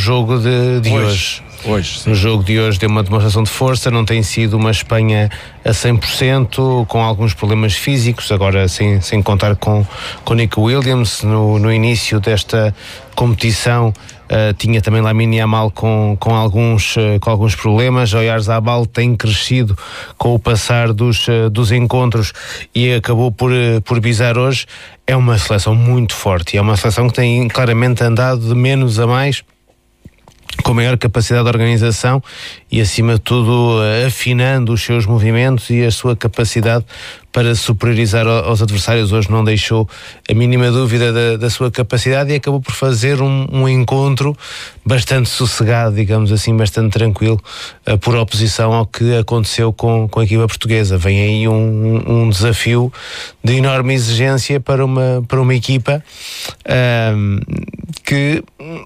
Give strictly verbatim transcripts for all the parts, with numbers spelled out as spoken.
jogo de, de hoje. hoje. Hoje, no jogo de hoje deu uma demonstração de força, não tem sido uma Espanha a cem por cento, com alguns problemas físicos, agora sem, sem contar com, com Nico Williams. No, no início desta competição uh, tinha também Lamine Yamal com, com, alguns, uh, com alguns problemas. Oyarzabal tem crescido com o passar dos, uh, dos encontros e acabou por, uh, por pisar hoje. É uma seleção muito forte, é uma seleção que tem claramente andado de menos a mais, com maior capacidade de organização e, acima de tudo, afinando os seus movimentos e a sua capacidade para superiorizar aos adversários. Hoje não deixou a mínima dúvida da, da sua capacidade e acabou por fazer um, um encontro bastante sossegado, digamos assim, bastante tranquilo, uh, por oposição ao que aconteceu com, com a equipa portuguesa. Vem aí um, um desafio de enorme exigência para uma, para uma equipa uh, que...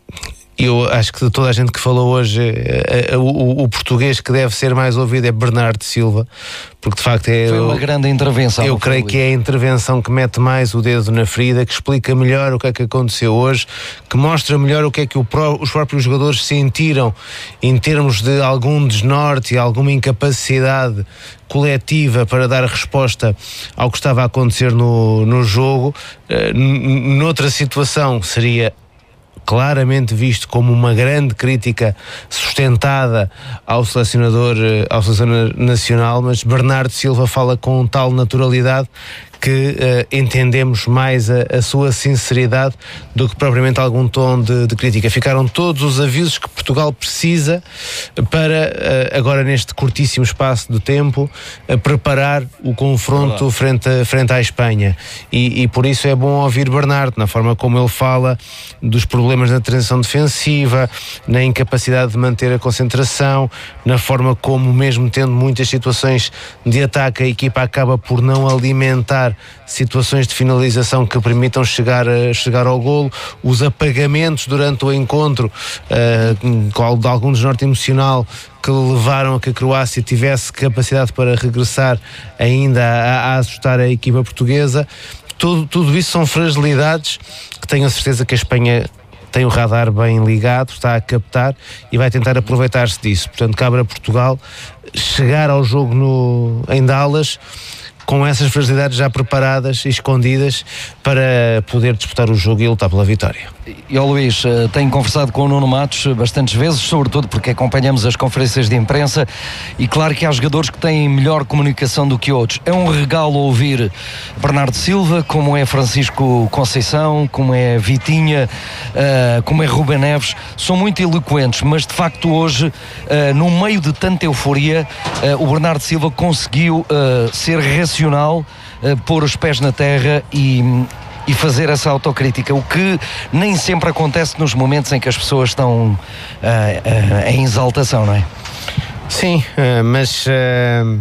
Eu acho que de toda a gente que falou hoje, é, é, o, o, o português que deve ser mais ouvido é Bernardo Silva, porque de facto é... Foi uma eu, grande intervenção. Eu creio que é a intervenção que mete mais o dedo na ferida, que explica melhor o que é que aconteceu hoje, que mostra melhor o que é que o pró, os próprios jogadores sentiram em termos de algum desnorte e alguma incapacidade coletiva para dar resposta ao que estava a acontecer no, no jogo. Uh, noutra situação seria claramente visto como uma grande crítica sustentada ao selecionador, ao selecionador nacional, mas Bernardo Silva fala com tal naturalidade que uh, entendemos mais a, a sua sinceridade do que propriamente algum tom de, de crítica. Ficaram todos os avisos que Portugal precisa para, uh, agora neste curtíssimo espaço de tempo, uh, preparar o confronto Olá. frente, a, frente à Espanha. E, e por isso é bom ouvir Bernardo, na forma como ele fala dos problemas na transição defensiva, na incapacidade de manter a concentração, na forma como, mesmo tendo muitas situações de ataque, a equipa acaba por não alimentar situações de finalização que permitam chegar, a, chegar ao golo, os apagamentos durante o encontro uh, de algum desnorte emocional que levaram a que a Croácia tivesse capacidade para regressar ainda a, a assustar a equipa portuguesa. Tudo, tudo isso são fragilidades que tenho a certeza que a Espanha tem o radar bem ligado, está a captar e vai tentar aproveitar-se disso. Portanto, cabe a Portugal chegar ao jogo no, em Dallas com essas fragilidades já preparadas e escondidas para poder disputar o jogo e lutar pela vitória. E ó Luís, tenho conversado com o Nuno Matos bastantes vezes, sobretudo porque acompanhamos as conferências de imprensa, e claro que há jogadores que têm melhor comunicação do que outros. É um regalo ouvir Bernardo Silva, como é Francisco Conceição, como é Vitinha, uh, como é Ruben Neves. São muito eloquentes, mas de facto hoje, uh, no meio de tanta euforia, uh, o Bernardo Silva conseguiu uh, ser racional, uh, pôr os pés na terra e... e fazer essa autocrítica, o que nem sempre acontece nos momentos em que as pessoas estão uh, uh, em exaltação, não é? Sim, uh, mas uh,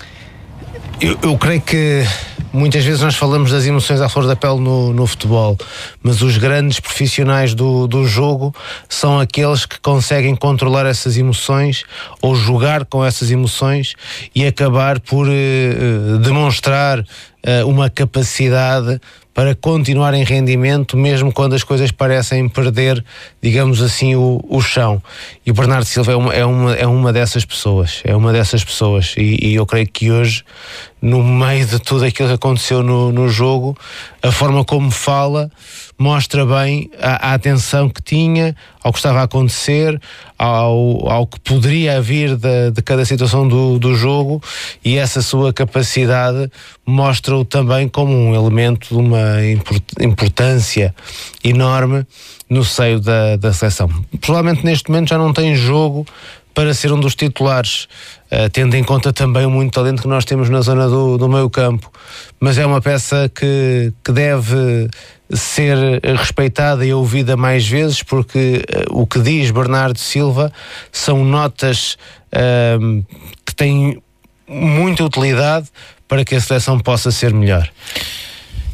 eu, eu creio que muitas vezes nós falamos das emoções à flor da pele no, no futebol, mas os grandes profissionais do, do jogo são aqueles que conseguem controlar essas emoções ou jogar com essas emoções e acabar por uh, demonstrar uh, uma capacidade para continuar em rendimento, mesmo quando as coisas parecem perder, digamos assim, o, o chão. E o Bernardo Silva é uma, é uma, é uma dessas pessoas, é uma dessas pessoas. E, e eu creio que hoje, no meio de tudo aquilo que aconteceu no, no jogo, a forma como fala mostra bem a, a atenção que tinha ao que estava a acontecer, ao, ao que poderia vir de, de cada situação do, do jogo, e essa sua capacidade mostra-o também como um elemento de uma importância enorme no seio da, da seleção. Provavelmente neste momento já não tem jogo para ser um dos titulares, uh, tendo em conta também o muito talento que nós temos na zona do, do meio campo, mas é uma peça que, que deve ser respeitada e ouvida mais vezes, porque uh, o que diz Bernardo Silva são notas uh, que têm muita utilidade para que a seleção possa ser melhor.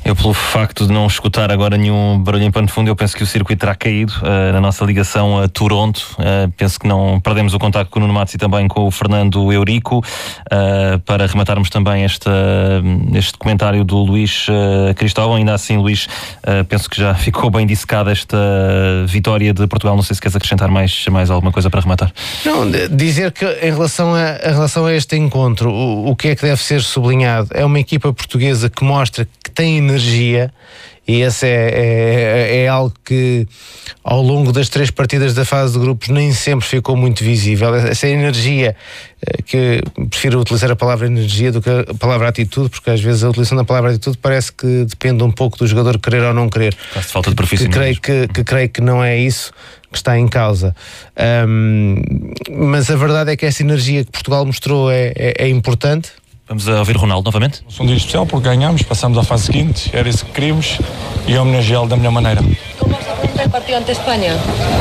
Eu, pelo facto de não escutar agora nenhum barulho em pano de fundo, eu penso que o circuito terá caído uh, na nossa ligação a Toronto. Uh, penso que não perdemos o contacto com o Nuno Matos e também com o Fernando Eurico. Uh, para rematarmos também esta, este comentário do Luís uh, Cristóvão. Ainda assim, Luís, uh, penso que já ficou bem dissecada esta vitória de Portugal. Não sei se queres acrescentar mais, mais alguma coisa para rematar. Não, dizer que em relação a, em relação a este encontro, o, o que é que deve ser sublinhado? É uma equipa portuguesa que mostra que tem energia, e esse é, é, é algo que ao longo das três partidas da fase de grupos nem sempre ficou muito visível. Essa energia, que prefiro utilizar a palavra energia do que a palavra atitude, porque às vezes a utilização da palavra atitude parece que depende um pouco do jogador querer ou não querer. Faz falta de profissionalismo. Que creio que, que creio que não é isso que está em causa. Um, mas a verdade é que essa energia que Portugal mostrou é, é, é importante. Vamos a ouvir o Ronaldo novamente. Um dia especial porque ganhámos, passamos à fase seguinte, era isso que queríamos e homenageá-lo da melhor maneira. Como se afronta o partido ante Espanha?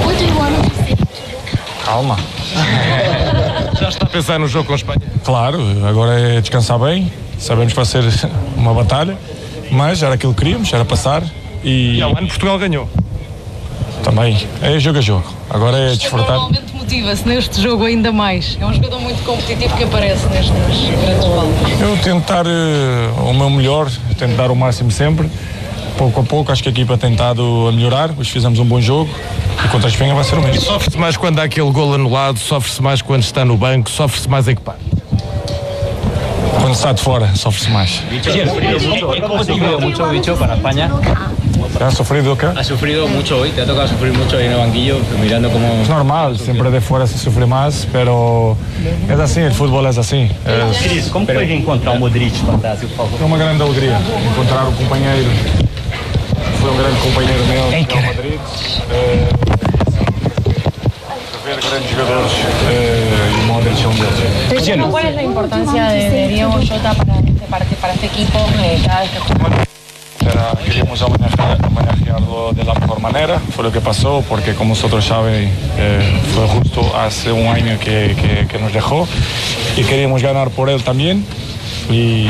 Calma. Já está a pensar no jogo com a Espanha? Claro, agora é descansar bem, sabemos que vai ser uma batalha, mas era aquilo que queríamos, era passar e... E ao ano Portugal ganhou. Também, é jogo a jogo, agora é desfrutar. Normalmente motiva-se neste jogo ainda mais. É um jogador muito competitivo que aparece nestes grandes palcos. Eu tento dar uh, o meu melhor, tento dar o máximo sempre. Pouco a pouco, acho que a equipa tem estado a melhorar, hoje fizemos um bom jogo e contra a Espanha vai ser o mesmo. Sofre-se mais quando há aquele golo anulado, sofre-se mais quando está no banco, sofre-se mais em que parte? Quando está de fora, sofre-se mais. ¿Cómo sufrido mucho, Bicho, para España? ¿Ha sufrido qué? ¿Has sufrido mucho hoy? ¿Te ha tocado sufrir mucho ahí en el banquillo, mirando como...? Es normal, siempre de fuera se sufre más, pero es así, el fútbol es así. Es... Cris, como foi encontrar o Modric fantástico, por favor? Foi uma grande alegria encontrar o companheiro. Foi um grande companheiro meu no Real Madrid. Eh, ver grandes jogadores eh, e o Modric é um deles. ¿Cuál es la importancia de, de Diego Jota para este, para este, para este equipo eh, cada vez que... Era, queríamos homenajearlo de la mejor manera, fue lo que pasó, porque como vosotros saben, eh, fue justo hace un año que, que, que nos dejó y queríamos ganar por él también. E,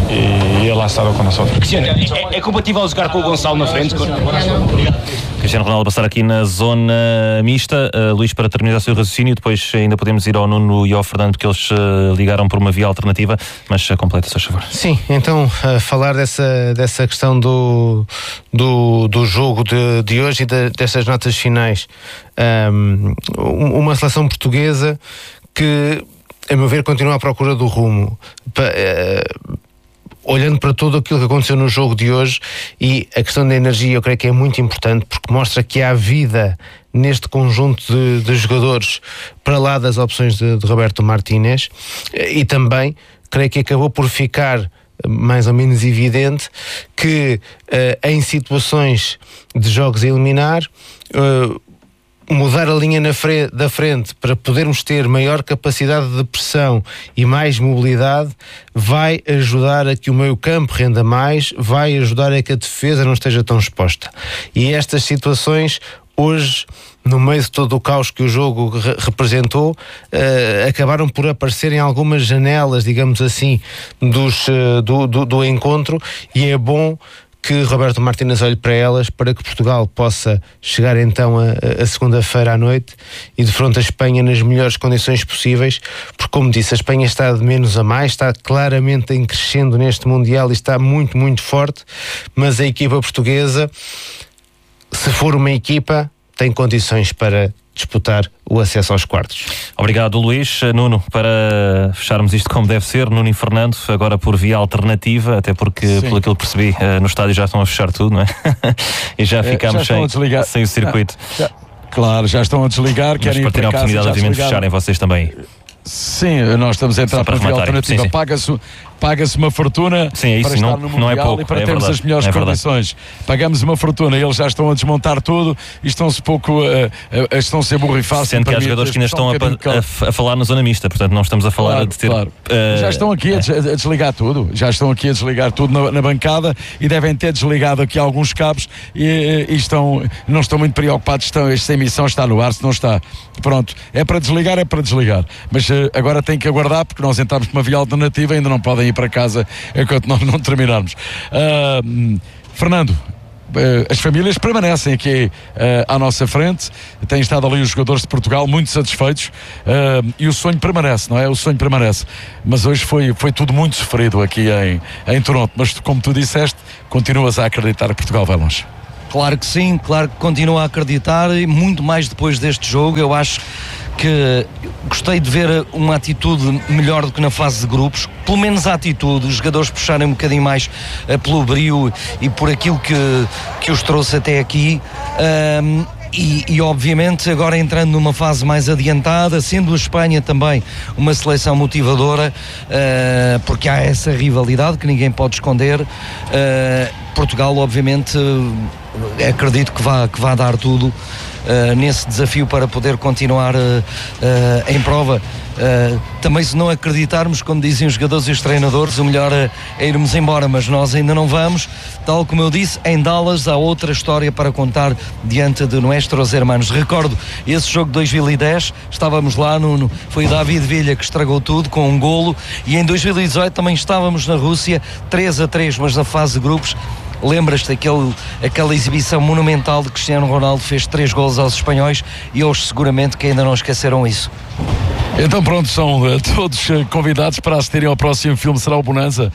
e ele ha estado com nós. Cristiano, é, é compatível jogar com o Gonçalo na frente? Cristiano Ronaldo passar aqui na zona mista. Uh, Luís, para terminar o seu raciocínio, depois ainda podemos ir ao Nuno e ao Fernando, porque eles uh, ligaram por uma via alternativa, mas uh, completa, se favor. Sim, então uh, falar dessa, dessa questão do, do, do jogo de, de hoje e de, dessas notas finais. Um, uma seleção portuguesa que, a meu ver, continua à procura do rumo. Pa, uh, olhando para tudo aquilo que aconteceu no jogo de hoje, e a questão da energia eu creio que é muito importante, porque mostra que há vida neste conjunto de, de jogadores para lá das opções de, de Roberto Martínez, e também creio que acabou por ficar mais ou menos evidente que uh, em situações de jogos a eliminar, uh, mudar a linha na fre- da frente para podermos ter maior capacidade de pressão e mais mobilidade vai ajudar a que o meio campo renda mais, vai ajudar a que a defesa não esteja tão exposta. E estas situações hoje, no meio de todo o caos que o jogo re- representou, uh, acabaram por aparecer em algumas janelas, digamos assim, dos, uh, do, do, do encontro, e é bom que Roberto Martínez olhe para elas, para que Portugal possa chegar então a, a segunda-feira à noite e de frente à Espanha nas melhores condições possíveis, porque, como disse, a Espanha está de menos a mais, está claramente em crescendo neste Mundial e está muito, muito forte, mas a equipa portuguesa, se for uma equipa, tem condições para disputar o acesso aos quartos. Obrigado, Luís. Nuno, para fecharmos isto como deve ser, Nuno e Fernando, agora por via alternativa, até porque, Sim. pelo que eu percebi, no estádio já estão a fechar tudo, não é? E já ficámos é, já sem, sem o circuito. Ah, já, claro, já estão a desligar. Mas para ter a oportunidade, obviamente, de fecharem vocês também. Sim, nós estamos a entrar para a via alternativa. Sim, sim. Paga-se, paga-se uma fortuna sim, é isso, para estar não, no Mundial não é pouco, e para é termos verdade, as melhores é condições. Pagamos uma fortuna, eles já estão a desmontar tudo e estão-se pouco uh, uh, estão-se a borrifar. Sendo que há jogadores que ainda estão a, a, a falar na zona mista, portanto não estamos a falar claro, de ter... Claro. Uh, já estão aqui a, des- a desligar tudo, já estão aqui a desligar tudo na, na bancada e devem ter desligado aqui alguns cabos e, e estão, não estão muito preocupados, estão, esta emissão está no ar, se não está. Pronto, é para desligar, é para desligar. Mas uh, agora tem que aguardar, porque nós entramos por uma via alternativa e ainda não podem ir para casa enquanto nós não terminarmos. Uh, Fernando, as famílias permanecem aqui uh, à nossa frente, têm estado ali os jogadores de Portugal muito satisfeitos, uh, e o sonho permanece, não é? O sonho permanece, mas hoje foi, foi tudo muito sofrido aqui em, em Toronto, mas como tu disseste, continuas a acreditar que Portugal vai longe. Claro que sim, claro que continuo a acreditar, e muito mais depois deste jogo. Eu acho que gostei de ver uma atitude melhor do que na fase de grupos, pelo menos a atitude, os jogadores puxarem um bocadinho mais uh, pelo brio e por aquilo que, que os trouxe até aqui. Um, E, e obviamente agora entrando numa fase mais adiantada, sendo a Espanha também uma seleção motivadora, uh, porque há essa rivalidade que ninguém pode esconder. uh, Portugal obviamente uh, acredito que vá, que vá dar tudo uh, nesse desafio para poder continuar uh, uh, em prova. Uh, também, se não acreditarmos, como dizem os jogadores e os treinadores, o melhor é, é irmos embora, mas nós ainda não vamos. Tal como eu disse, em Dallas há outra história para contar diante de nuestros hermanos. Recordo esse jogo de dois mil e dez, estávamos lá, no, no, foi o David Villa que estragou tudo com um golo, e em dois mil e dezoito também estávamos na Rússia, três a três, mas na fase de grupos. Lembras-te daquele, aquela exibição monumental de Cristiano Ronaldo, fez três golos aos espanhóis, e hoje seguramente que ainda não esqueceram isso. Então pronto, são uh, todos uh, convidados para assistirem ao próximo filme, será o Bonanza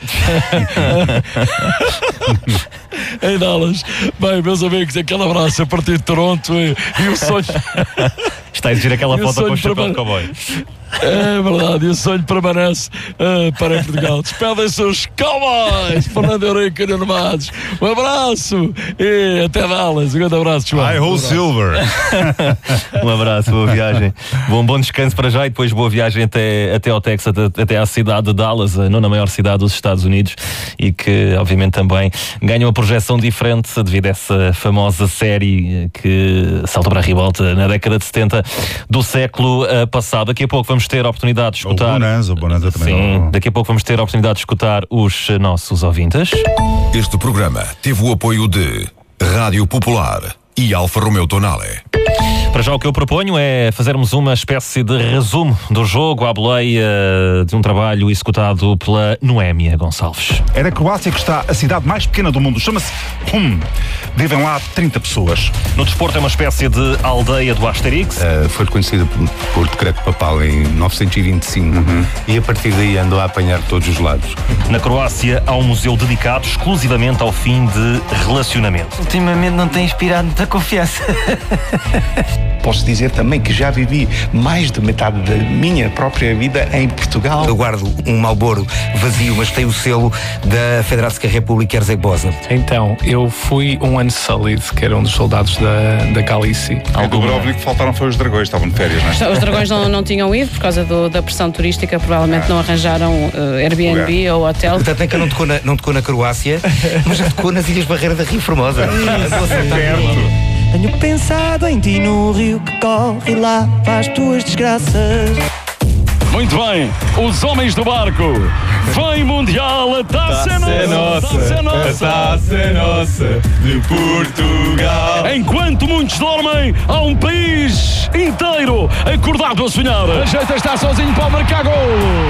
em Dallas. Bem, meus amigos, aquele abraço a partir de Toronto, e, e o sonho está a exigir aquela foto com o chapéu de cowboy. É verdade, e o sonho permanece uh, para Portugal. Despedem-se os Cowboys, Fernando Eurico e Nuno Matos. Um abraço e até Dallas. Um grande abraço, João. I hold silver. Um abraço, boa viagem. Bom, bom descanso para já, e depois boa viagem até, até ao Texas, até, até à cidade de Dallas, a nona maior cidade dos Estados Unidos, e que obviamente também ganha uma projeção diferente devido a essa famosa série que salta para a ribalta na década de setenta do século uh, passado. Daqui a pouco vamos ter a oportunidade de escutar. O Bonanza, o Bonanza também. Sim, não... daqui a pouco vamos ter a oportunidade de escutar os nossos ouvintes. Este programa teve o apoio de Rádio Popular e Alfa Romeo Tonale. Para já o que eu proponho é fazermos uma espécie de resumo do jogo à boleia de um trabalho executado pela Noémia Gonçalves. É na Croácia que está a cidade mais pequena do mundo, chama-se Hum. Vivem lá trinta pessoas. No desporto é uma espécie de aldeia do Asterix. Uh, foi reconhecida por, por decreto papal em novecentos e vinte e cinco, uhum. E a partir daí andou a apanhar todos os lados. Na Croácia há um museu dedicado exclusivamente ao fim de relacionamento. Ultimamente não tem inspirado muita confiança. Posso dizer também que já vivi mais de metade da minha própria vida em Portugal. Eu guardo um Marlboro vazio, mas tem o selo da Federação República Herzeg-Bósnia. Então, eu fui um ano Sullied, que era um dos soldados da, da Galícia. Em Dubrovnik que faltaram foi os dragões, estavam de férias, não é? Os dragões não, não tinham ido por causa do, da pressão turística, provavelmente ah. não arranjaram uh, Airbnb é. ou hotel. Portanto, é que não tocou na, não tocou na Croácia, mas já tocou nas Ilhas Barreira da Rio Formosa. Perto. Tenho pensado em ti no rio que corre lá para as tuas desgraças. Muito bem, os homens do barco. Vem Mundial, a taça é nossa, a taça é nossa de Portugal. Enquanto muitos dormem, há um país inteiro acordado a sonhar. Ajeita, está sozinho para marcar gol.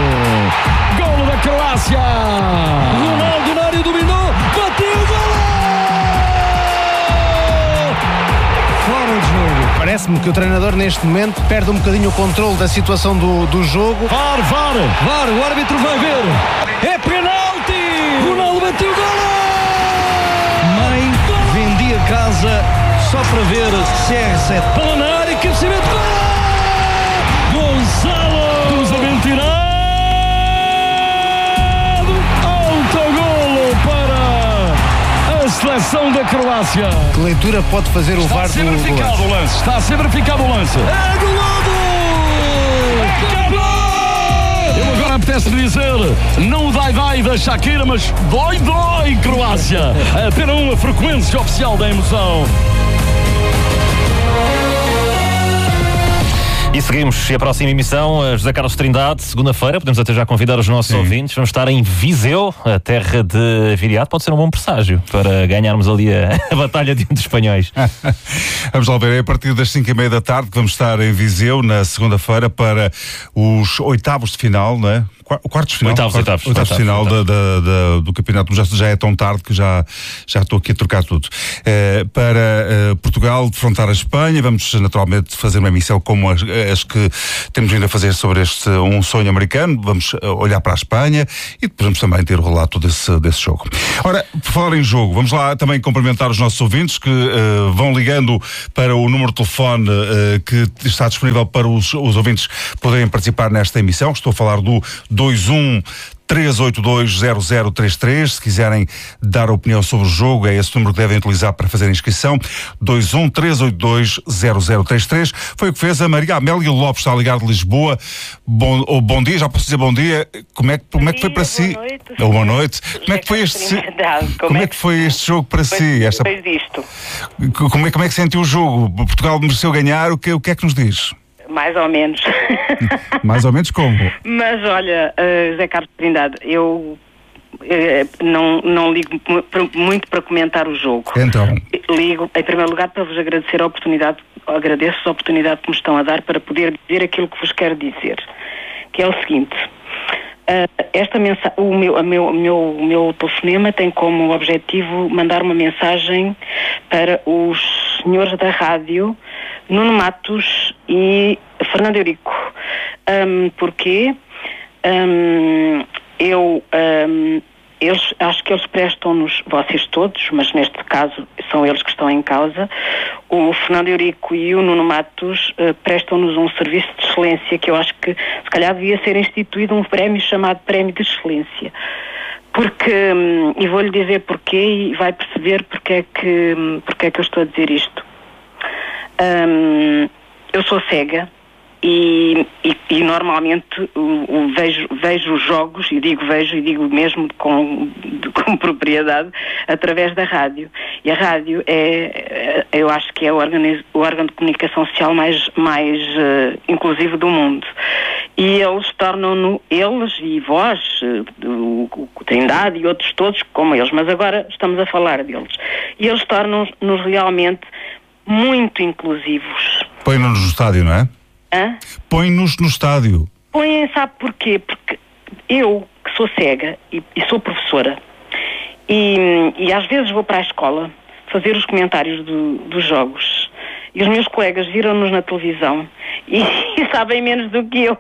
Golo da Croácia. Ronaldo na área dominou, bateu o golo. Parece-me que o treinador neste momento perde um bocadinho o controle da situação do, do jogo. VAR, VAR, VAR, o árbitro vai ver. É penalti! Ronaldo bateu o golo! Mãe vendia casa só para ver C R sete. Bola na área, cabeceamento, golo! Gonçalo! Cruzamento tirado! Autogolo para a seleção da Croácia. Que leitura pode fazer o VAR do Está a ser verificado o lance. Está a ser verificado o lance. É golado! É Eu agora apetece-me dizer, não o dai-dai da Shakira, mas dói-dói Croácia. Apenas uma frequência oficial da emoção. E seguimos, e a próxima emissão, a José Carlos Trindade, segunda-feira, podemos até já convidar os nossos Sim. ouvintes, vamos estar em Viseu, a terra de Viriato, pode ser um bom presságio para ganharmos ali a, a batalha diante dos espanhóis. Vamos lá ver, é a partir das cinco e meia da tarde que vamos estar em Viseu, na segunda-feira, para os oitavos de final, não é? O quartos final, oitavos, quarto, oitavos, oitavos oitavos, final oitavos. Da, da, da, do campeonato, já, já é tão tarde que já, já estou aqui a trocar tudo. Uh, para uh, Portugal defrontar a Espanha, vamos naturalmente fazer uma emissão como as, as que temos vindo a fazer sobre este um sonho americano, vamos olhar para a Espanha e depois vamos também ter o relato desse, desse jogo. Ora, por falar em jogo, vamos lá também cumprimentar os nossos ouvintes que uh, vão ligando para o número de telefone uh, que está disponível para os, os ouvintes poderem participar nesta emissão. Estou a falar do dois um três oito dois zero zero três três. Se quiserem dar opinião sobre o jogo, é esse número que devem utilizar para fazer a inscrição. dois um três oito dois zero zero três três. Foi o que fez a Maria Amélia Lopes, está a ligar de Lisboa. Bom, ou bom dia, já posso dizer bom dia. Como é que, como é que foi para si? Boa noite. Ou boa noite. Como é que foi este, como é que foi este jogo para si? Esta... Depois disto. Como é, como é que sentiu o jogo? Portugal mereceu ganhar, o que, o que é que nos diz? Mais ou menos. Mais ou menos como? Mas olha, uh, José Carlos Trindade, eu uh, não, não ligo muito para comentar o jogo. Então? Ligo, em primeiro lugar, para vos agradecer a oportunidade, agradeço a oportunidade que me estão a dar para poder dizer aquilo que vos quero dizer. Que é o seguinte, uh, esta mensa- o, meu, a meu, o, meu, o meu telefonema tem como objetivo mandar uma mensagem para os senhores da rádio, Nuno Matos e Fernando Eurico. Um, porquê? Um, eu, um, eles, acho que eles prestam-nos, vocês todos, mas neste caso são eles que estão em causa, o Fernando Eurico e o Nuno Matos uh, prestam-nos um serviço de excelência que eu acho que se calhar devia ser instituído um prémio chamado Prémio de Excelência. Porque, um, e vou-lhe dizer porquê e vai perceber porque é que, um, porque é que eu estou a dizer isto. Um, eu sou cega e, e, e normalmente o, o vejo, vejo os jogos, e digo vejo e digo mesmo com, com propriedade, através da rádio. E a rádio é, eu acho que é o órgão, o órgão de comunicação social mais, mais uh, inclusivo do mundo. E eles tornam-no, eles e vós, o, o Trindade e outros todos como eles, mas agora estamos a falar deles. E eles tornam-nos realmente muito inclusivos. Põe-nos no estádio, não é? Hã? Põe-nos no estádio. Põem, sabe porquê? Porque eu, que sou cega e, e sou professora, e, e às vezes vou para a escola fazer os comentários do, dos jogos, e os meus colegas viram-nos na televisão e, e sabem menos do que eu.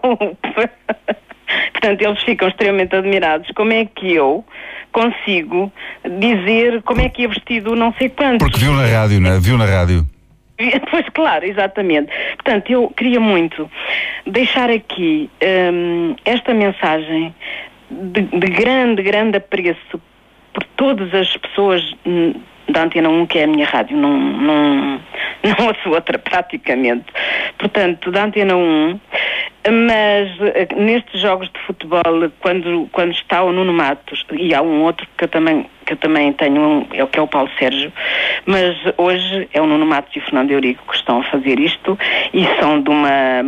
Portanto, eles ficam extremamente admirados. Como é que eu consigo dizer como é que é vestido não sei quanto? Porque viu na rádio, não é? Viu na rádio. Pois claro, exatamente. Portanto, eu queria muito deixar aqui hum, esta mensagem de, de grande, grande apreço por todas as pessoas da Antena um, que é a minha rádio, não, não, não ouço outra praticamente. Portanto, da Antena um, mas nestes jogos de futebol, quando, quando está o Nuno Matos, e há um outro que eu também, que eu também tenho, um, é o que é o Paulo Sérgio, mas hoje é o Nuno Matos e o Fernando Eurico que estão a fazer isto, e são de uma,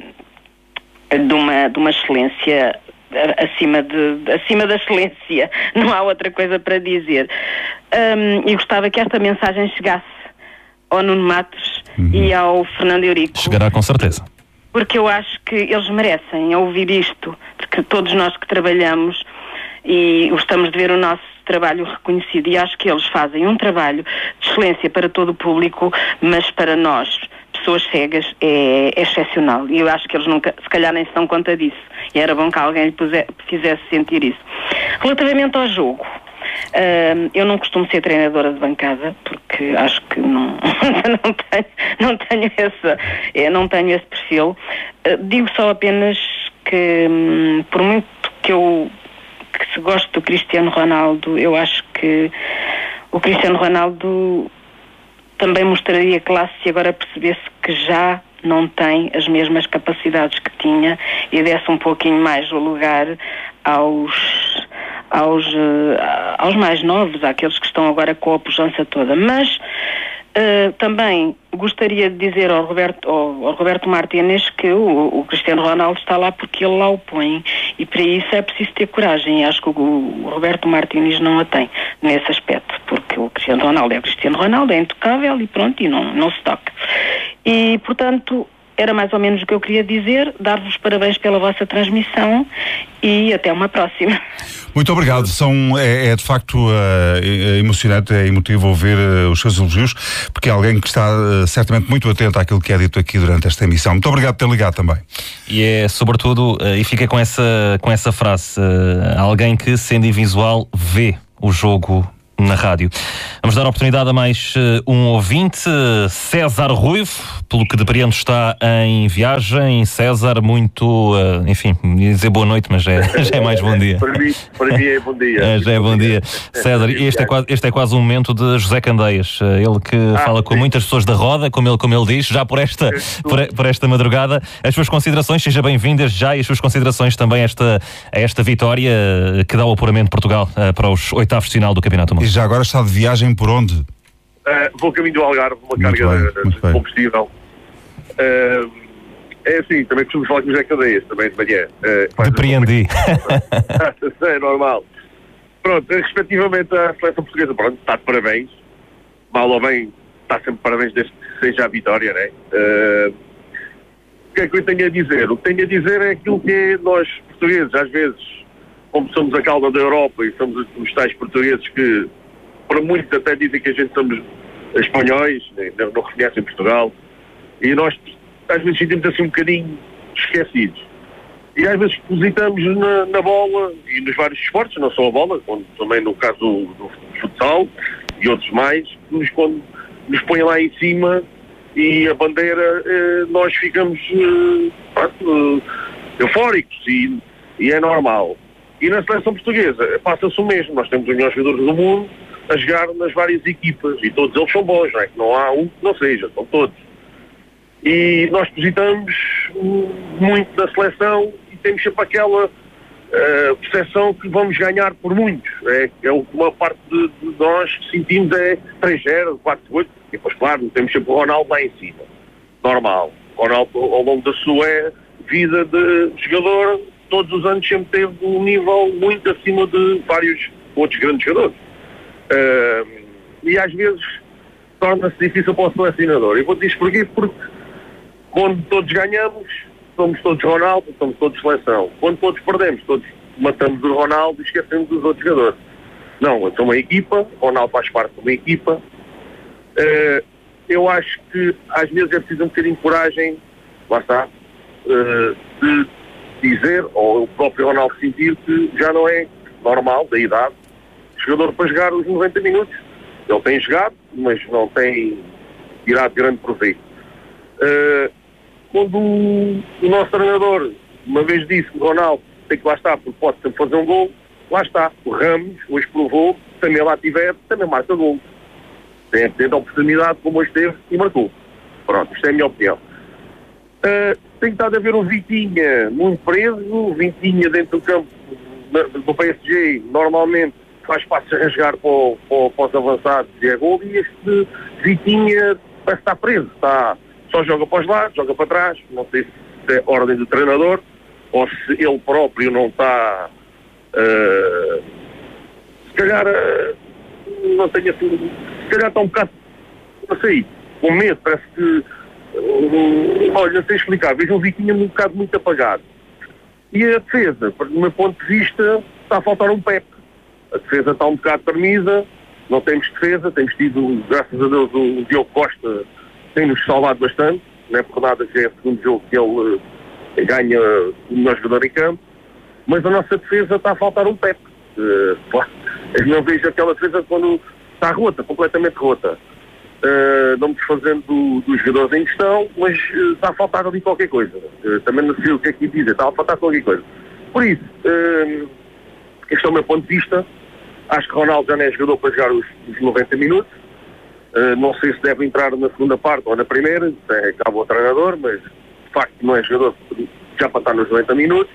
de uma, de uma excelência acima, de, acima da excelência, não há outra coisa para dizer. Um, e gostava que esta mensagem chegasse ao Nuno Matos uhum. e ao Fernando Eurico. Chegará com certeza. Porque eu acho que eles merecem ouvir isto, porque todos nós que trabalhamos e gostamos de ver o nosso trabalho reconhecido, e acho que eles fazem um trabalho de excelência para todo o público, mas para nós, pessoas cegas, é, é excepcional. E eu acho que eles nunca, se calhar nem se dão conta disso. E era bom que alguém lhe puse, fizesse sentir isso. Relativamente ao jogo, uh, eu não costumo ser treinadora de bancada, porque acho que não, não, tenho, não, tenho essa, é, não tenho esse perfil. Uh, digo só apenas que, um, por muito que eu que se gosto do Cristiano Ronaldo, eu acho que o Cristiano Ronaldo também mostraria classe se agora percebesse que já não tem as mesmas capacidades que tinha e desse um pouquinho mais o lugar aos, aos, aos mais novos, àqueles que estão agora com a pujança toda. Mas uh, também gostaria de dizer ao Roberto, ao, ao Roberto Martínez que o, o Cristiano Ronaldo está lá porque ele lá o põe, e para isso é preciso ter coragem, e acho que o, o Roberto Martínez não a tem nesse aspecto, porque o Cristiano Ronaldo é o Cristiano Ronaldo, é intocável e pronto, e não, não se toca. E, portanto, era mais ou menos o que eu queria dizer, dar-vos parabéns pela vossa transmissão e até uma próxima. Muito obrigado. São, é, é de facto uh, emocionante, é emotivo ouvir uh, os seus elogios, porque é alguém que está uh, certamente muito atento àquilo que é dito aqui durante esta emissão. Muito obrigado por ter ligado também. E é sobretudo, uh, e fica com essa, com essa frase, uh, alguém que, sendo invisual, vê o jogo na rádio. Vamos dar a oportunidade a mais uh, um ouvinte, César Ruivo, pelo que depreendo está em viagem. César, muito, uh, enfim, ia dizer boa noite, mas é, já é mais bom dia. Para mim, para mim é bom dia. É, já é bom dia. César, este é, quase, este é quase um momento de José Candeias, ele que ah, fala com sim. muitas pessoas da roda, como ele, como ele diz, já por esta, por, por esta madrugada. As suas considerações, seja bem-vindas já, e as suas considerações também a esta, a esta vitória que dá o apuramento de Portugal uh, para os oitavos de final do Campeonato do Mundo. E já agora está de viagem por onde? Uh, vou caminho do Algarve, uma muito carga bem, de, de combustível. Uh, é assim, também costumo falar com o José Candeias, também de manhã. Uh, Depreendi. É normal. Pronto, respectivamente à seleção portuguesa, pronto, está de parabéns. Mal ou bem, está sempre de parabéns desde que seja a vitória, né? Uh, o que é que eu tenho a dizer? O que tenho a dizer é aquilo que é nós, portugueses, às vezes, como somos a cauda da Europa e somos os tais portugueses que, para muitos, até dizem que a gente somos espanhóis, não, não reconhecem Portugal, e nós, às vezes, sentimos assim um bocadinho esquecidos. E às vezes depositamos na, na bola e nos vários esportes, não só a bola, quando, também no caso do, do futsal e outros mais, nos, quando nos põem lá em cima e a bandeira, eh, nós ficamos eh, eh, eufóricos e, e é normal. E na seleção portuguesa passa-se o mesmo. Nós temos os melhores jogadores do mundo a jogar nas várias equipas e todos eles são bons, não é? Que não há um que não seja, são todos. E nós depositamos muito na seleção e temos sempre aquela uh, percepção que vamos ganhar por muitos. É, é uma parte de, de nós que sentimos é três a zero, quatro a oito, e depois, claro, temos sempre o Ronaldo lá em cima. Normal. O Ronaldo, ao longo da sua vida de jogador, todos os anos sempre teve um nível muito acima de vários outros grandes jogadores. Uh, e às vezes torna-se difícil para o selecionador. Eu vou dizer porquê? Porque quando todos ganhamos, somos todos Ronaldo, somos todos seleção. Quando todos perdemos, todos matamos o Ronaldo e esquecemos dos outros jogadores. Não, eu sou uma equipa, o Ronaldo faz parte de uma equipa. Uh, eu acho que às vezes é preciso um bocadinho de coragem, lá está, uh, de dizer, ou o próprio Ronaldo sentir que já não é normal, da idade, jogador para jogar os noventa minutos. Ele tem jogado, mas não tem tirado grande proveito. Uh, quando o, o nosso treinador uma vez disse que o Ronaldo tem que lá estar porque pode sempre fazer um gol, lá está. O Ramos hoje provou, também lá tiver, também marca gol. Tem, tem a oportunidade como hoje teve e marcou. Pronto, isto é a minha opinião. Uh, tem estado a ver o Vitinha muito preso, o Vitinha dentro do campo do P S G normalmente faz passos a rasgar para, o, para, para os avançados e é gol, e este Vitinha parece estar preso, está, só joga para os lados, joga para trás, não sei se é ordem do treinador ou se ele próprio não está uh, se calhar uh, não tenho assim, se calhar está um bocado, não sei, com medo, parece que Uh, olha, não sei explicar, vejo o Vitinha um bocado muito apagado. E a defesa, do meu ponto de vista, está a faltar um Pepe. A defesa está um bocado permisa, não temos defesa, temos tido, graças a Deus, o Diogo Costa tem-nos salvado bastante, não é por nada que é o segundo jogo que ele uh, ganha o melhor jogador em campo, mas a nossa defesa está a faltar um Pepe. Uh, eu não vejo aquela defesa quando está rota, completamente rota. Uh, não me desfazendo do, dos jogadores em questão, mas uh, está a faltar ali qualquer coisa. Uh, também não sei o que é que dizer, está a faltar qualquer coisa. Por isso, uh, este é o meu ponto de vista. Acho que Ronaldo já não é jogador para jogar os, os noventa minutos. Uh, não sei se deve entrar na segunda parte ou na primeira, é, acaba o treinador, mas de facto não é jogador já para estar nos noventa minutos.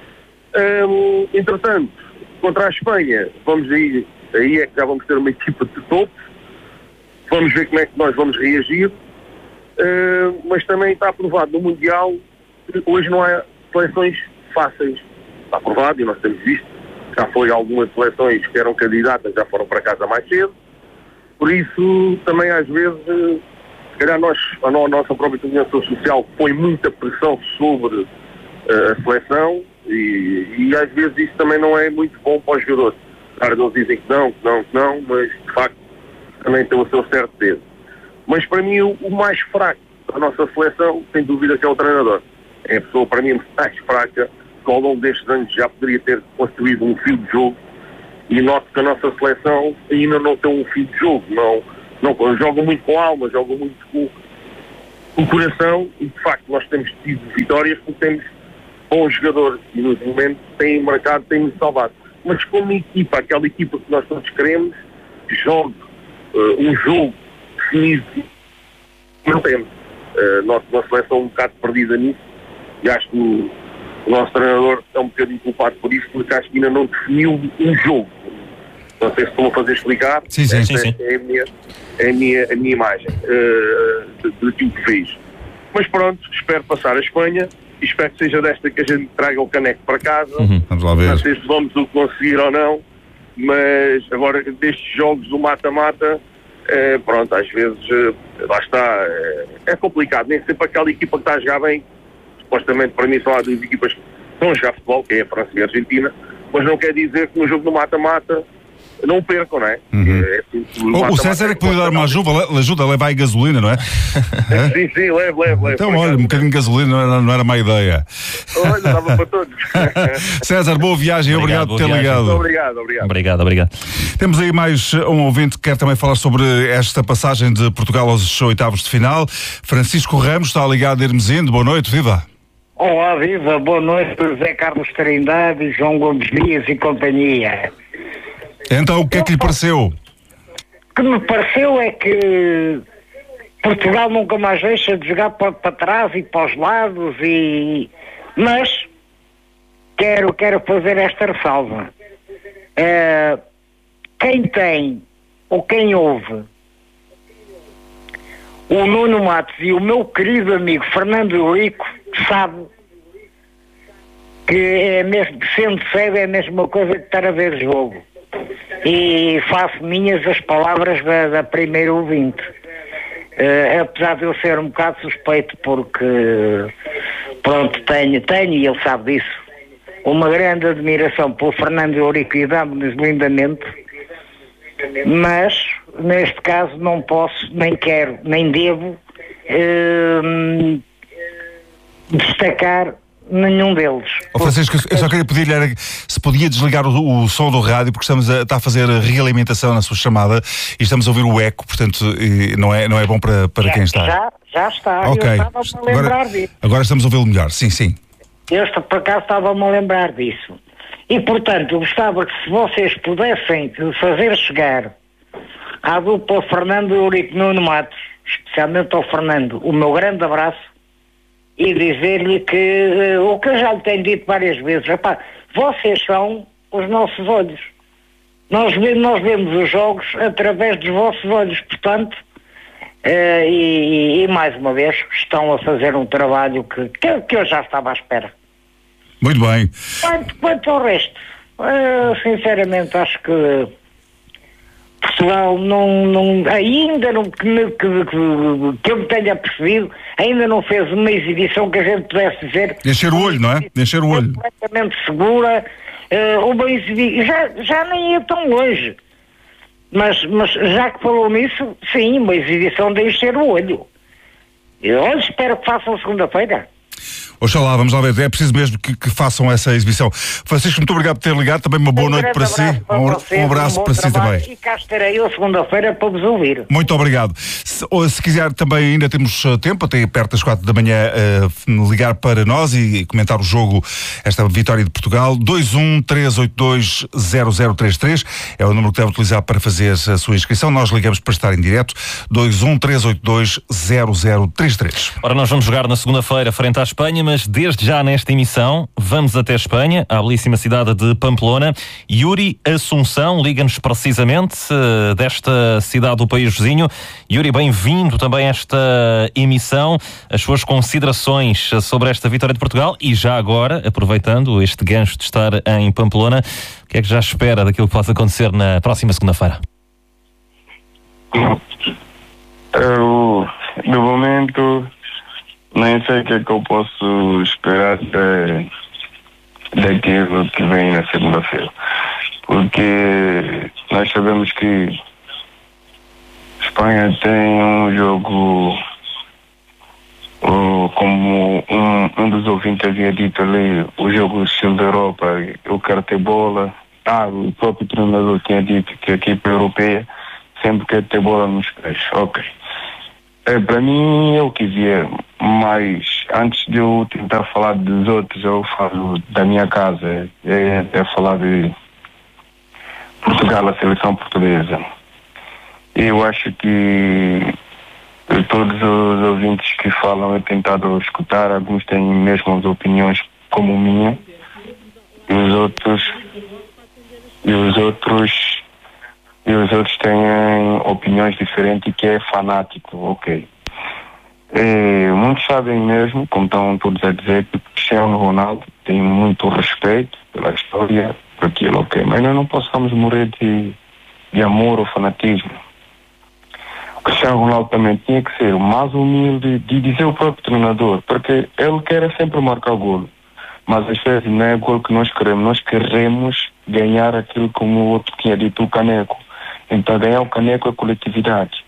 Um, entretanto, contra a Espanha, vamos aí, aí é que já vamos ter uma equipa de topo. Vamos ver como é que nós vamos reagir, uh, mas também está aprovado no Mundial que hoje não há seleções fáceis. Está aprovado e nós temos visto, já foi algumas seleções que eram candidatas, já foram para casa mais cedo, por isso também às vezes uh, calhar nós, a, no, a nossa própria coordenação social põe muita pressão sobre uh, a seleção e, e às vezes isso também não é muito bom para os jogadores. Claro, eles dizem que não, que não, que não, mas de facto também tem o seu certo peso. Mas para mim o, o mais fraco da nossa seleção, sem dúvida, que é o treinador. É a pessoa para mim mais fraca que ao longo destes anos já poderia ter construído um fio de jogo, e noto que a nossa seleção ainda não tem um fio de jogo, não, não joga muito com alma, joga muito com, com o coração, e de facto nós temos tido vitórias porque temos bons jogadores e nos momentos têm marcado, têm-nos salvado. Mas como equipa, aquela equipa que nós todos queremos, que jogue uh, um jogo definido, não temos. Uh, nossa, nossa seleção é um bocado perdida nisso, e acho que o, o nosso treinador é um bocadinho culpado por isso, porque acho que ainda não definiu um jogo. Não sei se estou a fazer explicar. Sim, sim, sim, sim. É a minha, é a minha, a minha imagem uh, daquilo que vejo. Mas pronto, espero passar a Espanha e espero que seja desta que a gente traga o caneco para casa. Uhum. Vamos lá ver. Não sei se vamos o conseguir ou não, mas agora destes jogos do mata-mata, uh, pronto, às vezes uh, lá está, uh, é complicado. Nem sempre aquela equipa que está a jogar bem, supostamente para mim são há duas equipas que estão a jogar futebol, que é a França e a Argentina, mas não quer dizer que no jogo do mata-mata não percam, não é? Uhum. é assim, o, o, o César é que podia dar uma ajuda, ajuda a levar aí gasolina, não é? é? Sim, sim, leve, leve, leve. Então, olha, um bocadinho de gasolina não era, não era má ideia. Olha, dava para todos. César, boa viagem, obrigado, obrigado por ter viagem. ligado. Obrigado, obrigado. Obrigado, obrigado. Temos aí mais um ouvinte que quer também falar sobre esta passagem de Portugal aos oitavos de final. Francisco Ramos está ligado a Hermesinde. Boa noite, viva. Olá, viva, boa noite, José Carlos Trindade, João Gomes Dias e companhia. Então, o que é que lhe pareceu? O que me pareceu é que Portugal nunca mais deixa de jogar para, para trás e para os lados, e... mas quero, quero fazer esta ressalva. É, quem tem, ou quem ouve, o Nuno Matos e o meu querido amigo Fernando Eurico, sabe que é mesmo, sendo cedo, é a mesma coisa que estar a ver jogo. E faço minhas as palavras da, da primeira ouvinte. Uh, apesar de eu ser um bocado suspeito, porque pronto, tenho, tenho, e ele sabe disso, uma grande admiração pelo Fernando Eurico, e damos-nos lindamente, mas neste caso não posso, nem quero, nem devo uh, destacar nenhum deles. Oh, Francisco, eu só queria pedir-lhe era se podia desligar o, o som do rádio, porque estamos a, está a fazer a realimentação na sua chamada e estamos a ouvir o eco, portanto não é, não é bom para, para já, quem está. Já, já está, okay. Eu estava-me a lembrar agora, disso. Agora estamos a ouvi-lo melhor, sim, sim. Eu, por acaso, estava-me a lembrar disso. E, portanto, eu gostava que se vocês pudessem fazer chegar à dupla Fernando Eurico Nuno Matos, especialmente ao Fernando, o meu grande abraço, e dizer-lhe que uh, o que eu já lhe tenho dito várias vezes, rapaz, vocês são os nossos olhos. Nós, nós vemos os jogos através dos vossos olhos, portanto, uh, e, e mais uma vez estão a fazer um trabalho que, que, que eu já estava à espera. Muito bem. Quanto, quanto ao resto, uh, sinceramente acho que Portugal não, não, ainda não, que, que, que, que eu me tenha percebido, ainda não fez uma exibição que a gente pudesse dizer. Encher o olho, não é? Encher o olho. Completamente segura, uh, uma exibição, já, já nem ia tão longe. Mas, mas já que falou nisso, sim, uma exibição de encher o olho. Eu espero que façam segunda-feira. Oxalá, vamos lá ver, é preciso mesmo que, que façam essa exibição. Francisco, muito obrigado por ter ligado, também uma boa um noite para si, para um, vocês, um abraço um para si também. E cá estarei eu segunda-feira para vos ouvir. Muito obrigado. Se, ou, se quiser também ainda temos tempo, até perto das quatro da manhã, uh, ligar para nós e comentar o jogo, esta vitória de Portugal. dois um três oito dois zero zero três três é o número que deve utilizar para fazer a sua inscrição. Nós ligamos para estar em direto, dois um três oito dois zero zero três três. Ora, nós vamos jogar na segunda-feira frente à Espanha, mas desde já nesta emissão vamos até Espanha, à belíssima cidade de Pamplona. Yuri Assunção liga-nos precisamente uh, desta cidade do país vizinho. Yuri, bem-vindo também a esta emissão, as suas considerações sobre esta vitória de Portugal e já agora, aproveitando este gancho de estar em Pamplona, o que é que já espera daquilo que possa acontecer na próxima segunda-feira? Eu de momento, nem sei o que é que eu posso esperar de, daquilo que vem na segunda-feira. Porque nós sabemos que a Espanha tem um jogo, oh, como um, um dos ouvintes havia dito ali, o jogo estilo da Europa, eu quero ter bola. Ah, o próprio treinador tinha dito que a equipe europeia sempre quer ter bola nos pés. Ok. É, para mim, eu quisia, mas antes de eu tentar falar dos outros, eu falo da minha casa, é, é falar de Portugal, a seleção portuguesa. Eu acho que todos os ouvintes que falam, eu tentado escutar, alguns têm mesmo as opiniões como minha, e os outros, e os outros, e os outros têm opiniões diferentes, que é fanático, ok. E muitos sabem mesmo, como estão todos a dizer, que Cristiano Ronaldo tem muito respeito pela história, por aquilo, ok. Mas nós não possamos morrer de, de amor ou fanatismo. O Cristiano Ronaldo também tinha que ser mais humilde de dizer o próprio treinador, porque ele quer sempre marcar golo. Mas às vezes não é golo que nós queremos, nós queremos ganhar aquilo como o outro tinha dito, o caneco. Então ganhar o caneco é coletividade.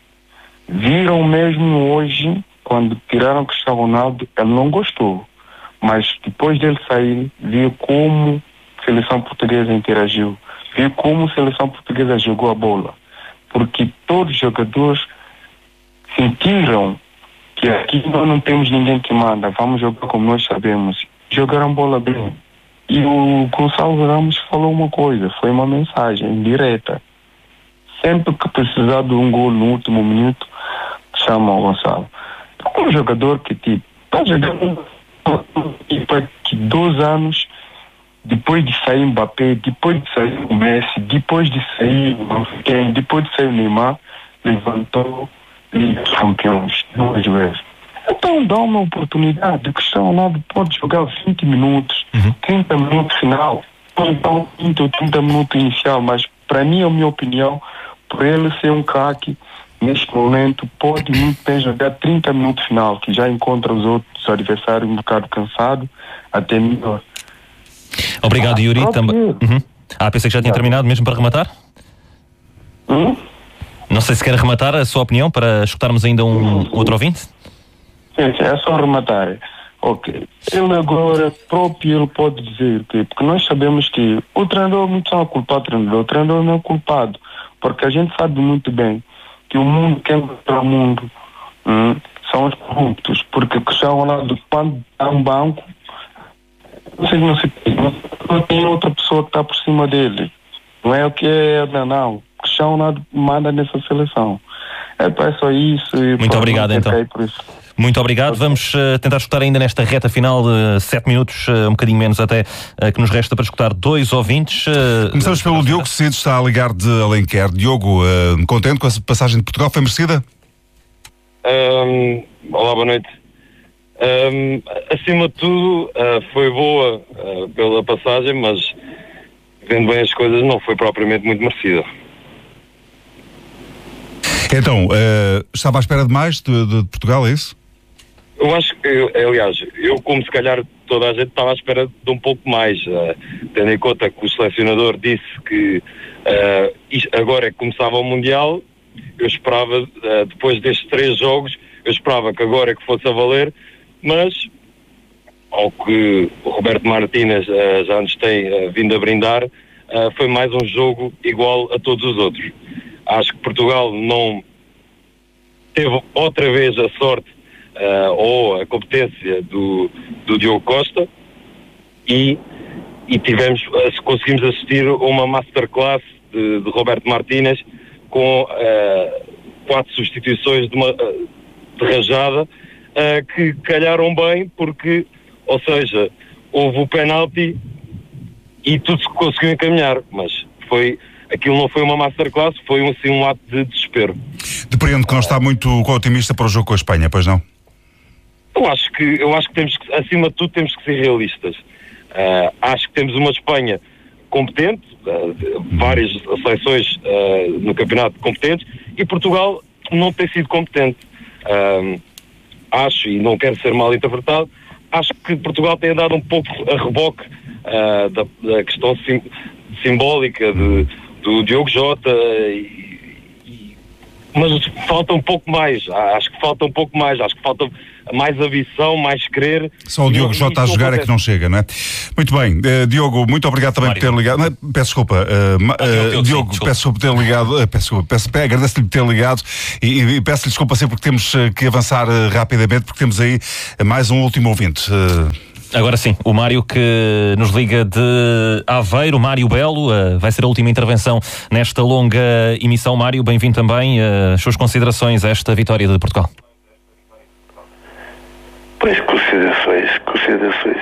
Viram mesmo hoje, quando tiraram o Cristiano Ronaldo, ele não gostou. Mas depois dele sair, viu como a seleção portuguesa interagiu, viu como a seleção portuguesa jogou a bola. Porque todos os jogadores sentiram que aqui nós não temos ninguém que manda, vamos jogar como nós sabemos. Jogaram bola bem. E o Gonçalo Ramos falou uma coisa, foi uma mensagem direta. Sempre que precisar de um gol no último minuto, chama o Gonçalo. Um jogador que tipo, está jogando que dois anos depois de sair Mbappé, depois de sair o Messi, depois de sair quem, depois de sair o Neymar, levantou Liga dos Campeões duas vezes. Então dá uma oportunidade. O Cristiano Ronaldo pode jogar vinte minutos, uhum. trinta minutos final, ou então vinte ou trinta minutos inicial, mas para mim, a minha opinião, por ele ser um craque, neste momento pode muito bem jogar trinta minutos final, que já encontra os outros adversários um bocado cansados, até melhor. Obrigado, Yuri. Também. Uhum. Ah, pensei que já tinha é. terminado mesmo para rematar? Hum? Não sei se quer rematar a sua opinião para escutarmos ainda um hum. outro ouvinte? Sim, sim, é só rematar. Ok. Ele agora próprio ele pode dizer que, porque nós sabemos que o treinador não está a culpar o treinador, o treinador não é culpado, porque a gente sabe muito bem que o mundo, quem para o mundo hum, são os corruptos, porque o Cristiano Ronaldo, quando está um banco, não sei, não sei, não tem outra pessoa que está por cima dele. Não é o que é, não, não. O Cristiano Ronaldo manda nessa seleção. É, é só isso. Muito obrigado, então. Muito obrigado. Vamos uh, tentar escutar ainda nesta reta final de sete minutos, uh, um bocadinho menos até, uh, que nos resta para escutar dois ouvintes. Uh, Começamos pelo uh, Diogo Cid, está a ligar de Alenquer. Diogo, uh, contente com a passagem de Portugal? Foi merecida? Um, olá, boa noite. Um, acima de tudo, uh, foi boa uh, pela passagem, mas vendo bem as coisas, não foi propriamente muito merecida. Então, uh, estava à espera de mais de, de Portugal, é isso? Eu acho que, eu, aliás, eu como se calhar toda a gente estava à espera de um pouco mais, uh, tendo em conta que o selecionador disse que uh, isto, agora é que começava o Mundial, eu esperava, uh, depois destes três jogos, eu esperava que agora é que fosse a valer, mas ao que o Roberto Martínez uh, já nos tem uh, vindo a brindar, uh, foi mais um jogo igual a todos os outros. Acho que Portugal não teve outra vez a sorte uh, ou a competência do, do Diogo Costa e, e tivemos, uh, conseguimos assistir a uma masterclass de, de Roberto Martínez com uh, quatro substituições de, uma, uh, de rajada uh, que calharam bem porque, ou seja, houve o penalti e tudo se conseguiu encaminhar, mas foi... Aquilo não foi uma masterclass, foi um, assim, um ato de desespero. Depreendo que não está muito otimista para o jogo com a Espanha, pois não? Eu acho que, eu acho que temos que, acima de tudo, temos que ser realistas. Uh, acho que temos uma Espanha competente, uh, várias seleções uh, no campeonato competentes, e Portugal não tem sido competente. Um, acho, e não quero ser mal interpretado, acho que Portugal tem andado um pouco a reboque uh, da, da questão sim, simbólica de, do Diogo Jota, e, e, mas falta um pouco mais, acho que falta um pouco mais, acho que falta mais ambição, mais querer. Só o Diogo Jota a jogar é que não chega, não é? Muito bem, uh, Diogo, muito obrigado também Mário. por ter ligado. Não, peço desculpa, uh, uh, ah, Diogo, Diogo sim, desculpa. peço desculpa por ter ligado. Uh, peço desculpa, peço, agradeço-lhe por ter ligado e, e peço-lhe desculpa sempre porque temos uh, que avançar uh, rapidamente, porque temos aí uh, mais um último ouvinte. Uh, Agora sim, o Mário que nos liga de Aveiro, Mário Belo, uh, vai ser a última intervenção nesta longa emissão. Mário, bem-vindo também. Uh, as suas considerações a esta vitória de Portugal? Pois, considerações, considerações.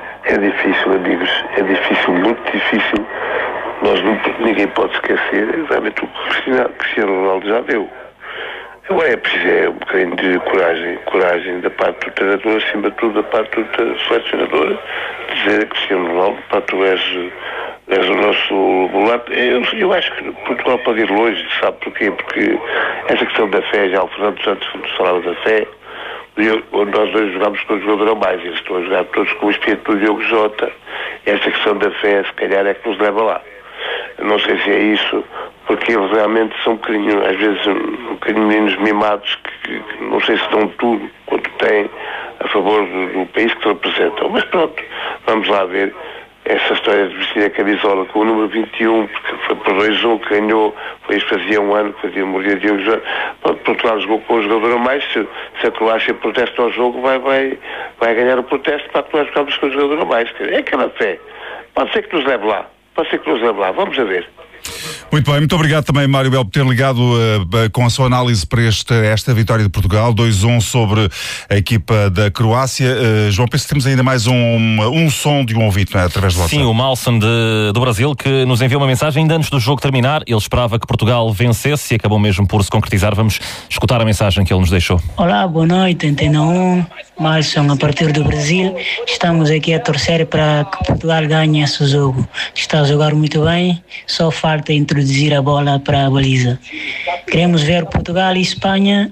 É difícil, amigos, é difícil, muito difícil. Nós não, ninguém pode esquecer exatamente o que o Cristiano Ronaldo já deu. Agora é preciso é um bocadinho de coragem, coragem da parte do treinador, acima de tudo da parte do selecionador, dizer a Cristiano Ronaldo, pá, tu és, és o nosso volante. Eu, eu acho que Portugal pode ir longe, sabe porquê? Porque essa questão da fé, já o Fernando Santos falava da fé, eu, nós dois jogámos com o jogador a mais, eles estão a jogar todos com o espírito do Diogo Jota, e essa questão da fé, se calhar, é que nos leva lá. Eu não sei se é isso, porque eles realmente são um bocadinho, às vezes, um bocadinho meninos mimados que, que não sei se dão tudo quanto têm a favor do, do país que representam. Mas pronto, vamos lá ver essa história de vestir a camisola com o número vinte e um, porque foi por dois um que ganhou, foi isso fazia um ano que fazia morrer Diogo Jota. Portugal jogou com o jogador a mais, se, se a Croácia protesta ao jogo, vai, vai, vai ganhar o protesto para atuar jogamos com o jogador a mais. É aquela fé. Pode ser que nos leve lá. Pode ser que nos leve lá. Vamos a ver. Muito bem, muito obrigado também, Mário Belo, por ter ligado uh, com a sua análise para este, esta vitória de Portugal, dois a um sobre a equipa da Croácia. Uh, João, penso que temos ainda mais um, um som de um ouvinte, não é? Através do WhatsApp. Sim, o Malson de, do Brasil, que nos enviou uma mensagem ainda antes do jogo terminar. Ele esperava que Portugal vencesse e acabou mesmo por se concretizar. Vamos escutar a mensagem que ele nos deixou. Olá, boa noite, Antena um, Malson a partir do Brasil. Estamos aqui a torcer para que Portugal ganhe esse jogo. Está a jogar muito bem, só falta introduzir a bola para a baliza. Queremos ver Portugal e Espanha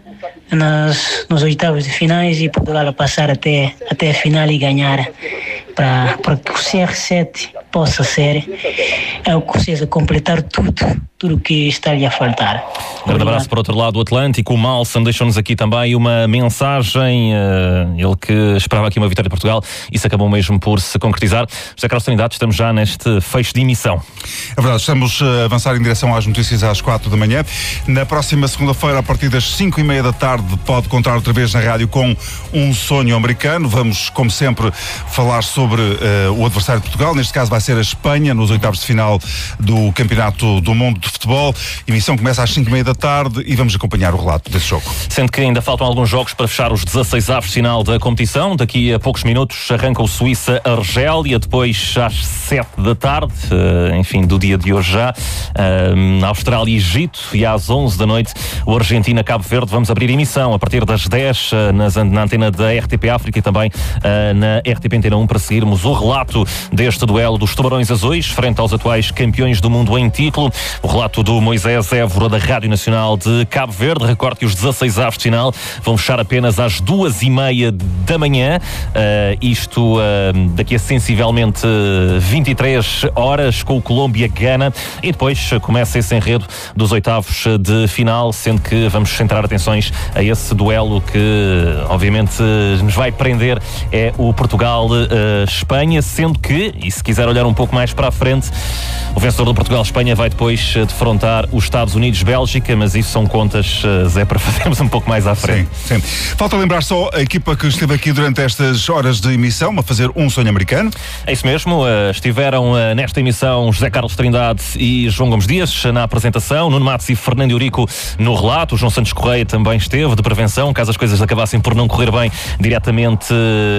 nas, nos oitavos de finais e Portugal a passar até, até a final e ganhar para, para que o C R sete possa ser é o que precisa completar tudo, tudo o que está-lhe a faltar. Um grande abraço para o outro lado do Atlântico. O Malson deixou-nos aqui também uma mensagem, uh, ele que esperava aqui uma vitória de Portugal, isso acabou mesmo por se concretizar. José Carlos Trindade, estamos já neste fecho de emissão. É verdade, estamos a avançar em direção às notícias às quatro da manhã. Na próxima segunda-feira, a partir das cinco e meia da tarde, pode contar outra vez na rádio com Um Sonho Americano. Vamos, como sempre, falar sobre uh, o adversário de Portugal. Neste caso vai ser a Espanha, nos oitavos de final do Campeonato do Mundo de Futebol. A emissão começa às cinco e meia da tarde e vamos acompanhar o relato desse jogo. Sendo que ainda faltam alguns jogos para fechar os dezasseis avos de final da competição. Daqui a poucos minutos arranca o Suíça-Argélia, depois às sete da tarde, uh, enfim, do dia de hoje já, uh, Austrália-Egito, e às onze da noite o Argentina-Cabo Verde. Vamos abrir emissão a partir das dez uh, nas, na antena da R T P África e também uh, na R T P Antena um para seguirmos o relato deste duelo dos Tubarões Azuis frente aos atuais campeões do mundo em título. O relato do Moisés Évora da Rádio Nacional de Cabo Verde. Recorde que os dezasseis avos de final vão fechar apenas às duas e meia da manhã. Uh, isto uh, daqui a sensivelmente vinte e três horas com o Colômbia-Gana, e depois começa esse enredo dos oitavos de final, sendo que vamos centrar atenções a esse duelo que obviamente nos vai prender, é o Portugal-Espanha, sendo que, e se quiser olhar um pouco mais para a frente, o vencedor do Portugal-Espanha vai depois defrontar os Estados Unidos-Bélgica, mas isso são contas, Zé, para fazermos um pouco mais à frente. Sim, sim. Falta lembrar só a equipa que esteve aqui durante estas horas de emissão a fazer Um Sonho Americano. É isso mesmo, estiveram nesta emissão José Carlos Trindade e João Gomes Dias na apresentação, Nuno Matos e Fernando Eurico no relato. O João Santos Correia também esteve de prevenção, caso as coisas acabassem por não correr bem, diretamente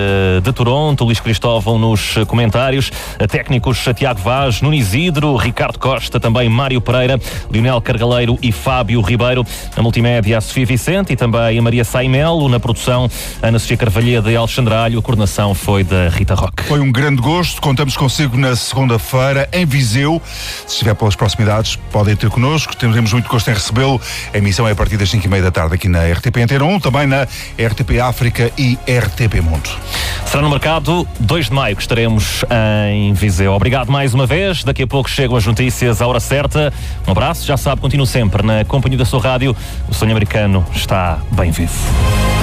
de Toronto. Luís Cristóvão nos comentários, técnicos Tiago Vaz, Nuno Isidro, Ricardo Costa, também Mário Pereira, Pereira, Lionel Cargaleiro e Fábio Ribeiro. Na multimédia, a Sofia Vicente e também a Maria Saimelo. Na produção, Ana Sofia Carvalheda e Alexandre Alho. A coordenação foi da Rita Roque. Foi um grande gosto. Contamos consigo na segunda-feira em Viseu. Se estiver pelas proximidades, podem ter connosco. Teremos muito gosto em recebê-lo. A emissão é a partir das cinco e meia da tarde aqui na R T P Antena um, também na R T P África e R T P Mundo. Será no mercado dois de maio que estaremos em Viseu. Obrigado mais uma vez. Daqui a pouco chegam as notícias à hora certa. Um abraço. Já sabe, continuo sempre na companhia da sua rádio. O sonho americano está bem vivo.